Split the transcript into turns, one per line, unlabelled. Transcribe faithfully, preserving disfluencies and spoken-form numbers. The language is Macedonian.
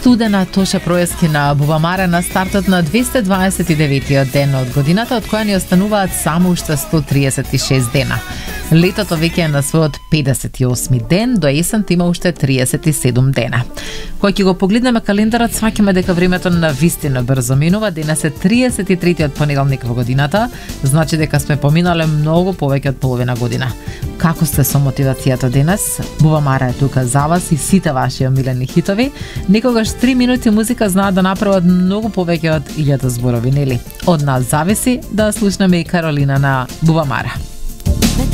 студена тоша проески на Бубамара на стартот на двесте дваесет и деветиот ден од годината, од која ни остануваат само уште сто триесет и шест дена. Летото веќе е на својот педесет и осми ден, до есента има уште триесет и седум дена. Кога ќе го погледнеме календарот, сваќаме дека времето на вистина брзо минува. Денес е триесет и третиот понеделник во годината, значи дека сме поминале многу повеќе од половина година. Како сте со мотивацијата денес? Бубамара е тука за вас и сите ваши омилени хитови. Некогаш три минути музика знаат да направат многу повеќе од илјада зборови, нели? Од нас зависи да слушнеме и Каролина на Бубамара.